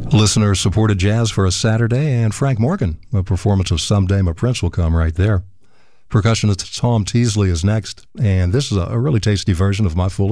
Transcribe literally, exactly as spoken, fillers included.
Listener-supported jazz for a Saturday, and Frank Morgan, a performance of Someday My Prince Will Come right there. Percussionist Tom Teasley is next, and this is a really tasty version of My Foolish